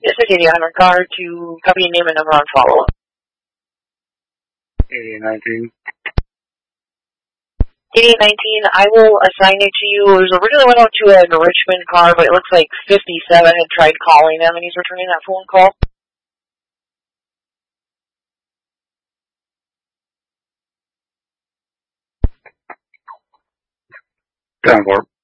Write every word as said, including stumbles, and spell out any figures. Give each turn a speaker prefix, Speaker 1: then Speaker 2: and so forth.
Speaker 1: Yes, I did. In regard to copy name and number on follow-up.
Speaker 2: eighty-eight nineteen.
Speaker 1: eighty-eight nineteen, I will assign it to you. It was originally went out to an Richmond car, but it looks like fifty-seven had tried calling them, and he's returning that phone call.
Speaker 2: ten four.